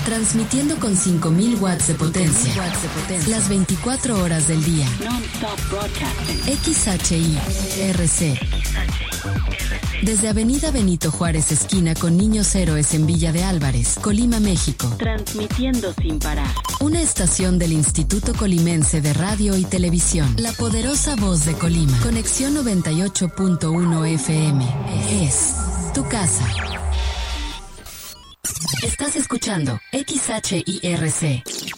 Transmitiendo con 5.000 watts de potencia. Las 24 horas del día. Non-stop broadcasting. XHIRC. Desde Avenida Benito Juárez, esquina con Niños Héroes en Villa de Álvarez, Colima, México. Transmitiendo sin parar. Una estación del Instituto Colimense de Radio y Televisión. La poderosa voz de Colima. Conexión 98.1 FM. Es tu casa. Estás escuchando XHIRC.